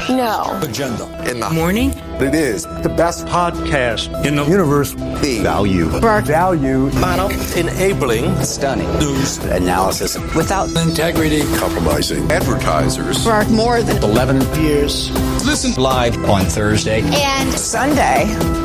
No. Agenda. In the morning? It is the best podcast in the universe. The value. Value. Model. Enabling. Stunning. News. Analysis. Without integrity. Compromising. Advertisers. For more than 11 years. Listen live on Thursday and Sunday.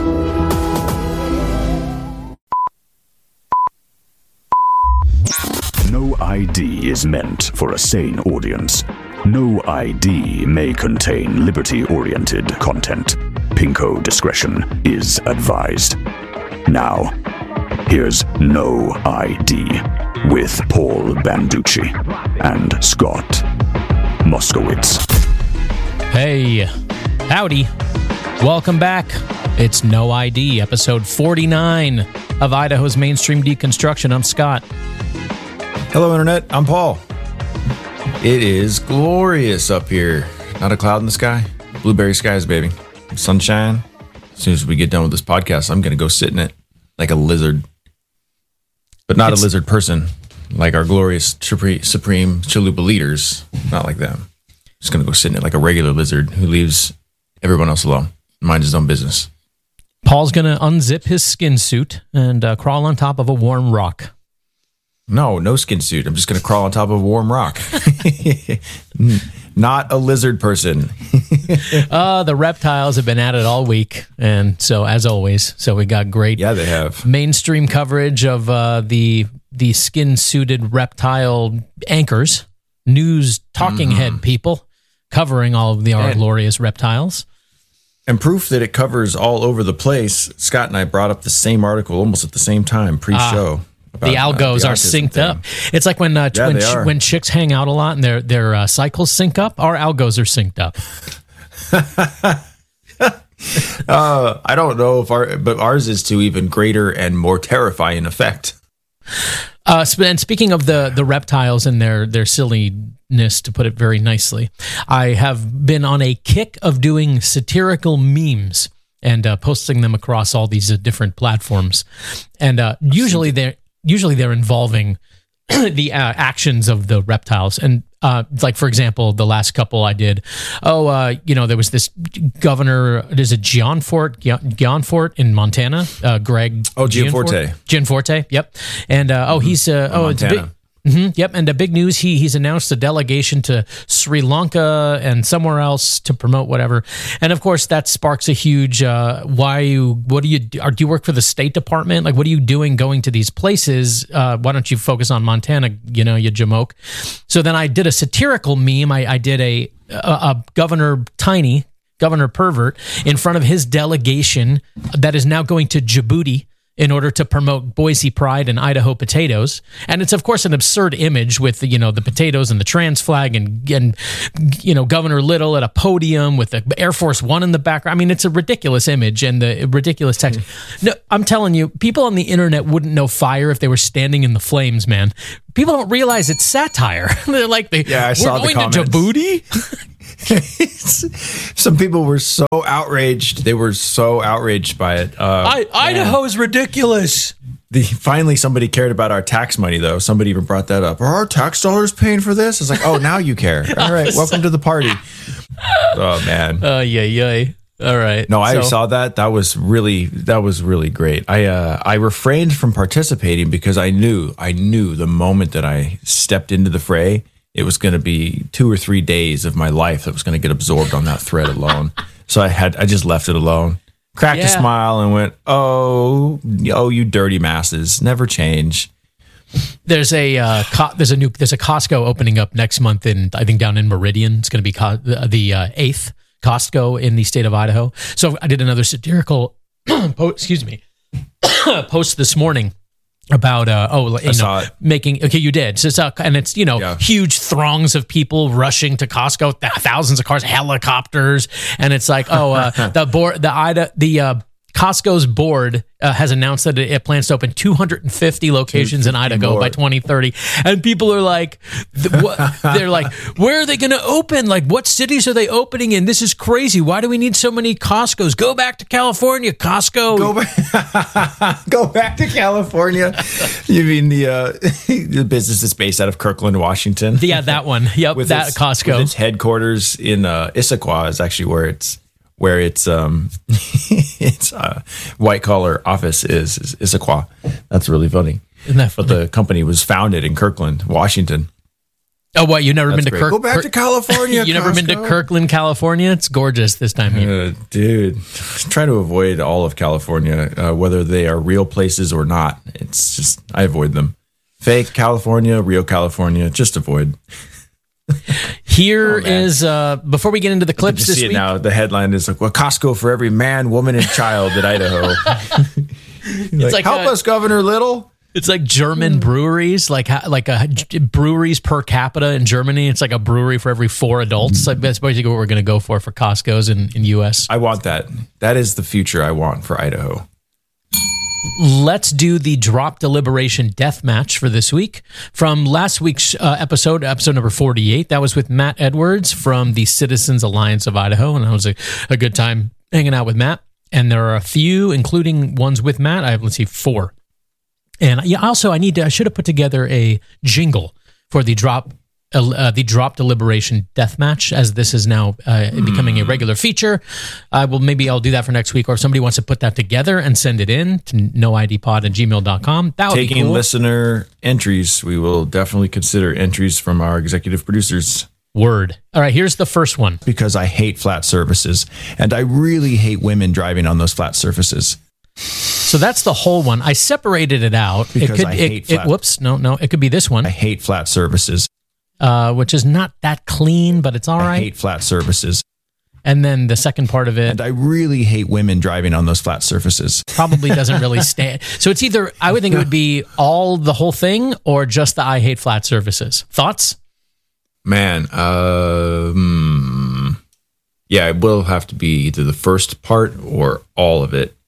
No ID is meant for a sane audience. No ID may contain liberty-oriented content. Pinko discretion is advised. Now, here's No ID with Paul Banducci and Scott Moskowitz. Hey, howdy. Welcome back. It's No ID, episode 49 of Idaho's Mainstream Deconstruction. I'm Scott. Hello, Internet. I'm Paul. It is glorious up here. Not a cloud in the sky. Blueberry skies, baby. Sunshine. As soon as we get done with this podcast, I'm going to go sit in it like a lizard. But not a lizard person, like our glorious Supreme Chalupa leaders. Not like them. Just going to go sit in it like a regular lizard who leaves everyone else alone. Mind his own business. Paul's going to unzip his skin suit and crawl on top of a warm rock. No skin suit. I'm just going to crawl on top of a warm rock. Not a lizard person. The reptiles have been at it all week. And so, as always, we got great they have mainstream coverage of the skin-suited reptile anchors, news talking head people covering all of our glorious reptiles. And proof that it covers all over the place, Scott and I brought up the same article almost at the same time, pre-show. The algos are synced up. It's like when chicks hang out a lot and their cycles sync up. Our algos are synced up. I don't know but ours is to even greater and more terrifying effect. And speaking of the reptiles and their silliness, to put it very nicely, I have been on a kick of doing satirical memes and posting them across all these different platforms. And usually they're involving the actions of the reptiles. And like, for example, the last couple I did, there was this governor, is it Gianforte in Montana? Greg. Oh, Gianforte. Gianforte, yep. And, he's, it's big. Yep, and the big news, he's announced a delegation to Sri Lanka and somewhere else to promote whatever. And of course, that sparks a huge, do you work for the State Department? Like, what are you doing going to these places? Why don't you focus on Montana, you jamoke? So then I did a satirical meme. I did a Governor Pervert, in front of his delegation that is now going to Djibouti in order to promote Boise Pride and Idaho potatoes. And it's, of course, an absurd image with, the potatoes and the trans flag and Governor Little at a podium with the Air Force One in the background. I mean, it's a ridiculous image and the ridiculous text. No, I'm telling you, people on the internet wouldn't know fire if they were standing in the flames, man. People don't realize it's satire. They're like, I saw the comments. We're going to Djibouti? Some people were so outraged. They were so outraged by it. Idaho is ridiculous. Finally, somebody cared about our tax money, though. Somebody even brought that up. Are our tax dollars paying for this? It's like, oh, now you care. All right, welcome to the party. Oh, man. Yay. All right. No, I saw that. That was really great. I refrained from participating because I knew the moment that I stepped into the fray, it was going to be 2 or 3 days of my life that was going to get absorbed on that thread alone. So I just left it alone, cracked a smile, and went, "Oh, you dirty masses, never change." There's a Costco opening up next month in, I think, down in Meridian. It's going to be the 8th Costco in the state of Idaho. So I did another satirical post this morning about making. Okay, you did. So it's huge throngs of people rushing to Costco, thousands of cars, helicopters, and it's like the Costco's board has announced that it plans to open 250 locations in Idaho by 2030. And people are like, they're like, where are they going to open? Like, what cities are they opening in? This is crazy. Why do we need so many Costcos? Go back to California, Costco. Go back to California. You mean the business is based out of Kirkland, Washington? Yeah, that one. Yep, Costco. With its headquarters in Issaquah is actually where its white collar office is Issaquah. That's really funny. Isn't that funny? But the company was founded in Kirkland, Washington. Oh, what? You've never been to Kirkland? Go back to California. You never been to Kirkland, California? It's gorgeous this time of year. Dude, try to avoid all of California, whether they are real places or not. It's just, I avoid them. Fake California, real California, just avoid. Here is before we get into the clips this week. Now the headline is like, "Well, Costco for every man, woman, and child in Idaho." It's like, help us, Governor Little. It's like German breweries, like breweries per capita in Germany. It's like a brewery for every 4 adults. Like that's basically what we're going to go for Costco's in U.S. I want that. That is the future I want for Idaho. Let's do the drop deliberation death match for this week. From last week's episode number 48, that was with Matt Edwards from the Citizens Alliance of Idaho, and that was a good time hanging out with Matt. And there are a few, including ones with Matt. I have, 4. And yeah, also I should have put together a jingle for the drop deliberation death match, as this is now becoming a regular feature. Maybe I'll do that for next week, or if somebody wants to put that together and send it in to noidpod@gmail.com. That would be cool. Taking listener entries, we will definitely consider entries from our executive producers. Word. All right, here's the first one. Because I hate flat surfaces, and I really hate women driving on those flat surfaces. So that's the whole one. I separated it out. Because I hate flat. Whoops, no, it could be this one. I hate flat surfaces. Which is not that clean, but it's all right. I hate flat surfaces. And then the second part of it. And I really hate women driving on those flat surfaces. Probably doesn't really stand. So it's either, I would think it would be the whole thing, or just the I hate flat surfaces. Thoughts? Man, yeah, it will have to be either the first part or all of it.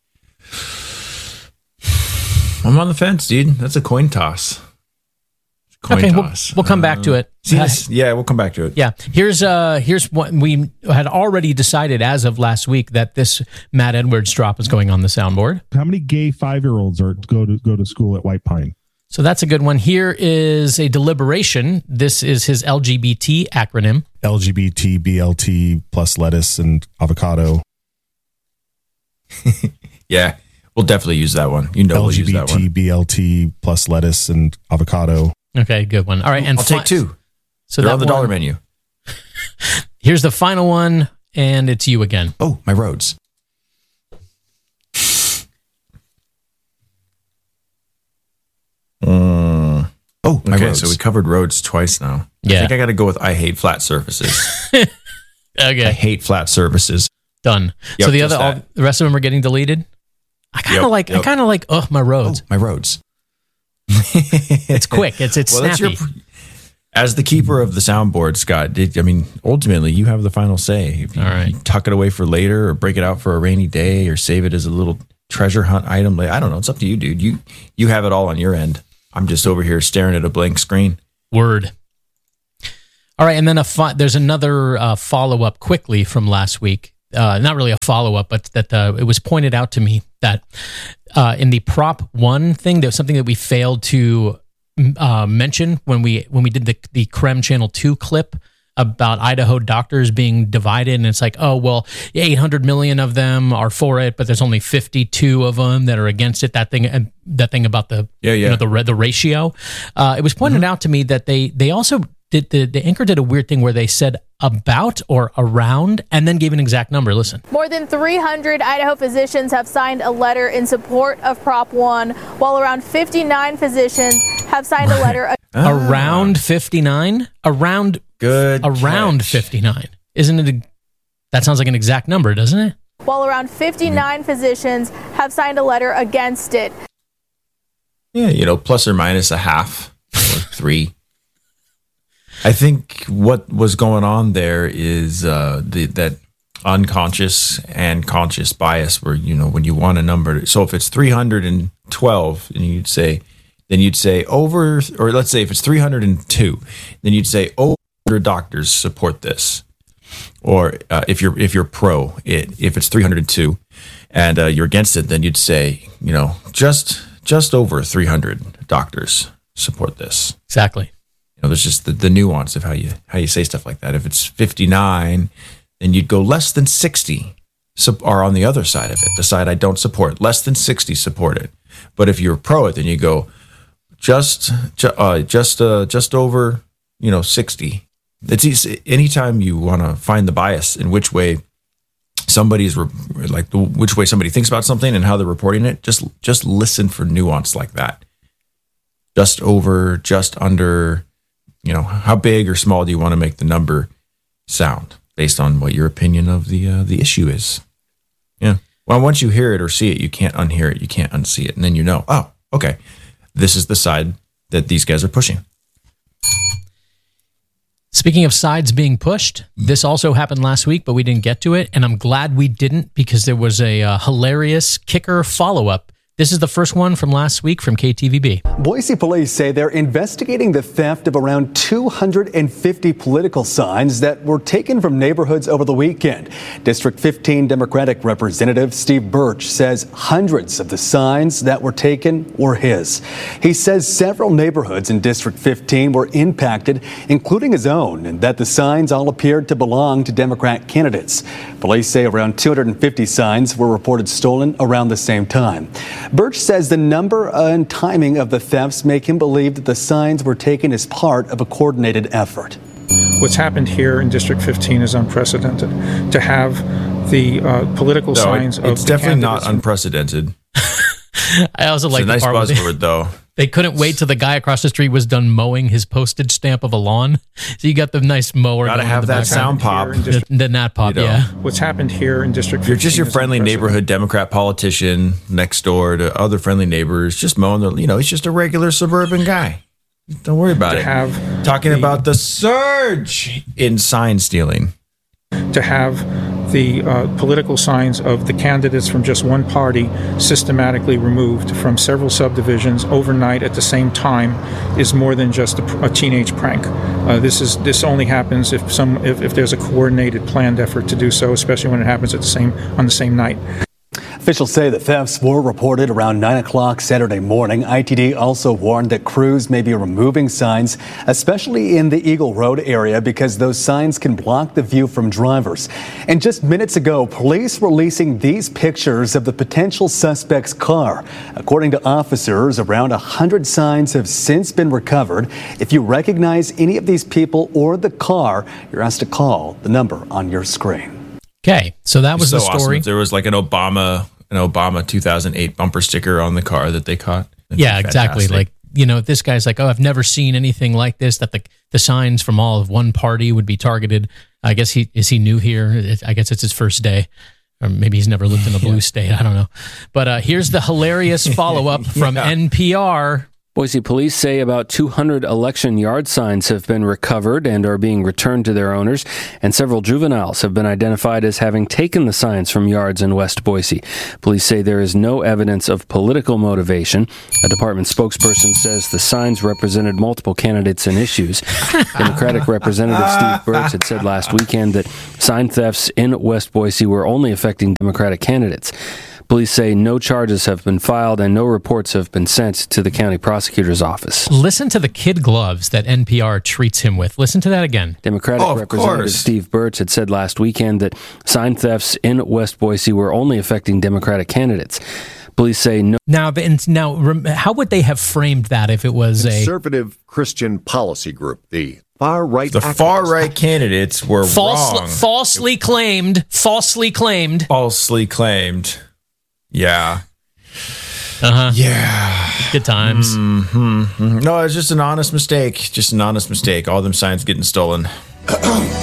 I'm on the fence, dude. That's a coin toss. We'll come back to it. We'll come back to it. Yeah, here's what we had already decided as of last week, that this Matt Edwards drop is going on the soundboard. How many gay 5-year-olds go to school at White Pine? So that's a good one. Here is a deliberation. This is his LGBT acronym. LGBT, BLT, plus lettuce and avocado. Yeah, we'll definitely use that one. We'll use that one. LGBT, BLT, plus lettuce and avocado. Okay, good one. All right, and I'll take 2. So they're on the dollar menu. Here's the final one, and it's you again. Oh, my roads. My roads. So we covered roads twice now. Yeah. I think I got to go with I hate flat surfaces. Okay. I hate flat surfaces. Done. Yep, so the rest of them are getting deleted. I kind of like my roads. My roads. It's quick. It's snappy. As the keeper of the soundboard, Scott, ultimately you have the final say. If you, all right. You tuck it away for later, or break it out for a rainy day, or save it as a little treasure hunt item. I don't know. It's up to you, dude. You have it all on your end. I'm just over here staring at a blank screen. Word. All right, and then there's another follow-up quickly from last week. Not really a follow-up, but that it was pointed out to me that in the Prop 1 thing, there was something that we failed to mention when we did the Creme Channel 2 clip about Idaho doctors being divided, and it's like, oh, well, 800 million of them are for it, but there's only 52 of them that are against it. That thing about the the ratio. It was pointed out to me that they also did the anchor did a weird thing where they said about or around and then gave an exact number. Listen. More than 300 Idaho physicians have signed a letter in support of Prop 1, while around 59 physicians have signed a letter. Around 59? Around 59. Isn't it? That sounds like an exact number, doesn't it? While around 59 physicians have signed a letter against it. Yeah, plus or minus a half or 3. I think what was going on there is that unconscious and conscious bias where, when you want a number. So if it's 312 and you'd say over, or let's say if it's 302, then you'd say over 100 doctors support this. Or if you're pro it, if it's 302 and you're against it, then you'd say, just over 300 doctors support this. Exactly. There's just the nuance of how you say stuff like that. If it's 59, then you'd go less than 60 are on the other side of it. The side I don't support, less than 60 support it. But if you're pro it, then you go just over 60. It's easy. Anytime you want to find the bias in which way which way somebody thinks about something and how they're reporting it, just listen for nuance like that. Just over, just under. How big or small do you want to make the number sound based on what your opinion of the issue is? Yeah. Well, once you hear it or see it, you can't unhear it. You can't unsee it. And then oh, okay, this is the side that these guys are pushing. Speaking of sides being pushed, this also happened last week, but we didn't get to it. And I'm glad we didn't because there was a hilarious kicker follow-up. This is the first one from last week from KTVB. Boise police say they're investigating the theft of around 250 political signs that were taken from neighborhoods over the weekend. District 15 Democratic Representative Steve Birch says hundreds of the signs that were taken were his. He says several neighborhoods in District 15 were impacted, including his own, and that the signs all appeared to belong to Democrat candidates. Police say around 250 signs were reported stolen around the same time. Birch says the number and timing of the thefts make him believe that the signs were taken as part of a coordinated effort. What's happened here in District 15 is unprecedented. To have the political signs of it's definitely not unprecedented. I also like the nice buzzword, though. They couldn't wait till the guy across the street was done mowing his postage stamp of a lawn. So you got the nice mower. Gotta have that sound pop. The nat pop, yeah. What's happened here in District 15 You're just your friendly neighborhood Democrat politician next door to other friendly neighbors, just mowing he's just a regular suburban guy. Don't worry about it. Talking about the surge in sign stealing. To have the political signs of the candidates from just one party systematically removed from several subdivisions overnight at the same time is more than just a teenage prank. This only happens if there's a coordinated, planned effort to do so, especially when it happens on the same night. Officials say the thefts were reported around 9 o'clock Saturday morning. ITD also warned that crews may be removing signs, especially in the Eagle Road area, because those signs can block the view from drivers. And just minutes ago, police releasing these pictures of the potential suspect's car. According to officers, around 100 signs have since been recovered. If you recognize any of these people or the car, you're asked to call the number on your screen. Okay, so that was the story. Awesome. There was like an Obama 2008 bumper sticker on the car that they caught. Yeah, exactly. Like, this guy's like, oh, I've never seen anything like this, that the signs from all of one party would be targeted. I guess he new here. I guess it's his first day. Or maybe he's never lived in a blue state. I don't know. But here's the hilarious follow-up from NPR. Boise police say about 200 election yard signs have been recovered and are being returned to their owners, and several juveniles have been identified as having taken the signs from yards in West Boise. Police say there is no evidence of political motivation. A department spokesperson says the signs represented multiple candidates and issues. Democratic Representative Steve Birch had said last weekend that sign thefts in West Boise were only affecting Democratic candidates. Police say no charges have been filed and no reports have been sent to the county prosecutor's office. Listen to the kid gloves that NPR treats him with. Listen to that again. Democratic Representative Steve Birch had said last weekend that sign thefts in West Boise were only affecting Democratic candidates. Police say no. Now, how would they have framed that if it was Conservative Christian Policy Group, the far-right The far-right candidates were wrong. Falsely claimed. Yeah. Uh-huh. Yeah. Good times. Mm-hmm. No, it's just an honest mistake. All them signs getting stolen.